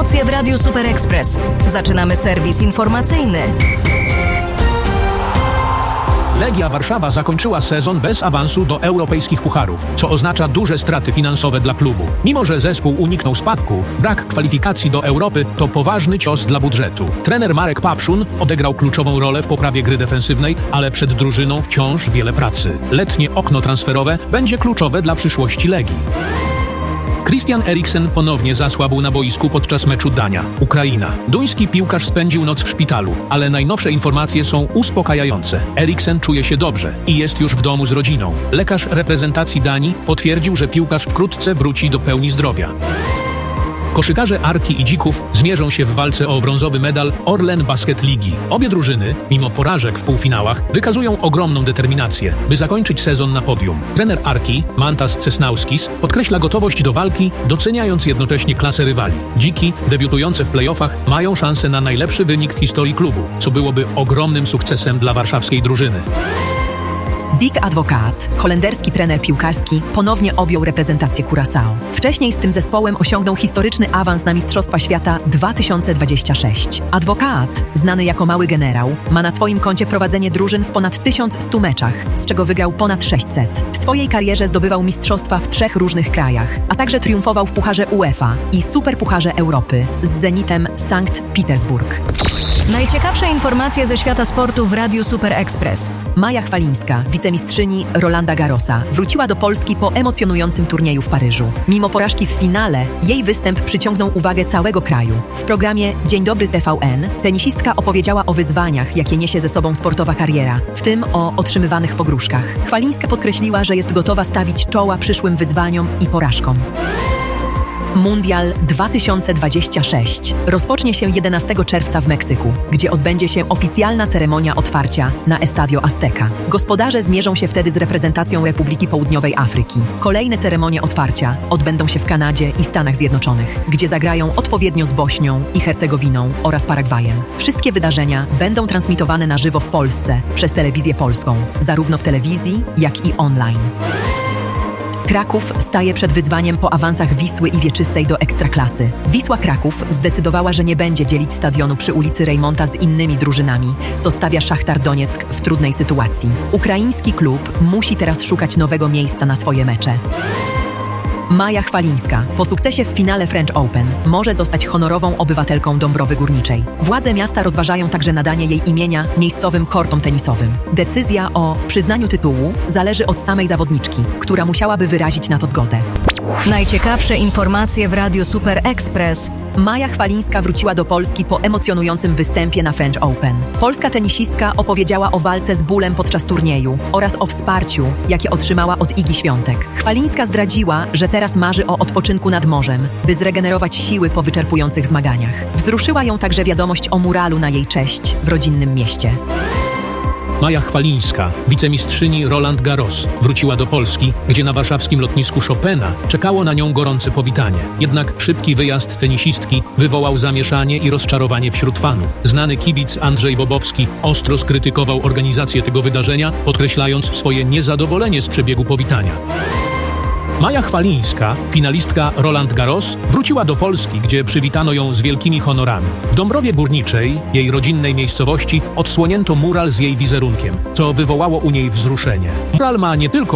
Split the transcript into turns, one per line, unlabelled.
Emocje w Radiu Super Express. Zaczynamy serwis informacyjny.
Legia Warszawa zakończyła sezon bez awansu do europejskich pucharów, co oznacza duże straty finansowe dla klubu. Mimo że zespół uniknął spadku, brak kwalifikacji do Europy to poważny cios dla budżetu. Trener Marek Papszun odegrał kluczową rolę w poprawie gry defensywnej, ale przed drużyną wciąż wiele pracy. Letnie okno transferowe będzie kluczowe dla przyszłości Legii. Christian Eriksen ponownie zasłabł na boisku podczas meczu Dania-Ukraina. Duński piłkarz spędził noc w szpitalu, ale najnowsze informacje są uspokajające. Eriksen czuje się dobrze i jest już w domu z rodziną. Lekarz reprezentacji Danii potwierdził, że piłkarz wkrótce wróci do pełni zdrowia. Koszykarze Arki i Dzików zmierzą się w walce o brązowy medal Orlen Basket Ligi. Obie drużyny, mimo porażek w półfinałach, wykazują ogromną determinację, by zakończyć sezon na podium. Trener Arki, Mantas Cesnauskis, podkreśla gotowość do walki, doceniając jednocześnie klasę rywali. Dziki, debiutujące w play-offach, mają szansę na najlepszy wynik w historii klubu, co byłoby ogromnym sukcesem dla warszawskiej drużyny.
Dick Advocaat, holenderski trener piłkarski, ponownie objął reprezentację Curaçao. Wcześniej z tym zespołem osiągnął historyczny awans na Mistrzostwa Świata 2026. Advocaat, znany jako Mały Generał, ma na swoim koncie prowadzenie drużyn w ponad 1100 meczach, z czego wygrał ponad 600. W swojej karierze zdobywał mistrzostwa w 3 różnych krajach, a także triumfował w Pucharze UEFA i Superpucharze Europy z Zenitem Sankt Petersburg.
Najciekawsze informacje ze świata sportu w Radiu Super Express.
Maja Chwalińska, wicemistrzyni Rolanda Garrosa, wróciła do Polski po emocjonującym turnieju w Paryżu. Mimo porażki w finale, jej występ przyciągnął uwagę całego kraju. W programie Dzień Dobry TVN tenisistka opowiedziała o wyzwaniach, jakie niesie ze sobą sportowa kariera, w tym o otrzymywanych pogróżkach. Chwalińska podkreśliła, że jest gotowa stawić czoła przyszłym wyzwaniom i porażkom. Mundial 2026 rozpocznie się 11 czerwca w Meksyku, gdzie odbędzie się oficjalna ceremonia otwarcia na Estadio Azteca. Gospodarze zmierzą się wtedy z reprezentacją Republiki Południowej Afryki. Kolejne ceremonie otwarcia odbędą się w Kanadzie i Stanach Zjednoczonych, gdzie zagrają odpowiednio z Bośnią i Hercegowiną oraz Paragwajem. Wszystkie wydarzenia będą transmitowane na żywo w Polsce przez Telewizję Polską, zarówno w telewizji, jak i online. Kraków staje przed wyzwaniem po awansach Wisły i Wieczystej do Ekstraklasy. Wisła Kraków zdecydowała, że nie będzie dzielić stadionu przy ulicy Rejmonta z innymi drużynami, co stawia Szachtar Donieck w trudnej sytuacji. Ukraiński klub musi teraz szukać nowego miejsca na swoje mecze. Maja Chwalińska po sukcesie w finale French Open może zostać honorową obywatelką Dąbrowy Górniczej. Władze miasta rozważają także nadanie jej imienia miejscowym kortom tenisowym. Decyzja o przyznaniu tytułu zależy od samej zawodniczki, która musiałaby wyrazić na to zgodę.
Najciekawsze informacje w Radiu Super Express.
Maja Chwalińska wróciła do Polski po emocjonującym występie na French Open. Polska tenisistka opowiedziała o walce z bólem podczas turnieju oraz o wsparciu, jakie otrzymała od Igi Świątek. Chwalińska zdradziła, że teraz marzy o odpoczynku nad morzem, by zregenerować siły po wyczerpujących zmaganiach. Wzruszyła ją także wiadomość o muralu na jej cześć w rodzinnym mieście.
Maja Chwalińska, wicemistrzyni Roland Garros, wróciła do Polski, gdzie na warszawskim lotnisku Chopina czekało na nią gorące powitanie. Jednak szybki wyjazd tenisistki wywołał zamieszanie i rozczarowanie wśród fanów. Znany kibic Andrzej Bobowski ostro skrytykował organizację tego wydarzenia, podkreślając swoje niezadowolenie z przebiegu powitania. Maja Chwalińska, finalistka Roland Garros, wróciła do Polski, gdzie przywitano ją z wielkimi honorami. W Dąbrowie Górniczej, jej rodzinnej miejscowości, odsłonięto mural z jej wizerunkiem, co wywołało u niej wzruszenie. Mural ma nie tylko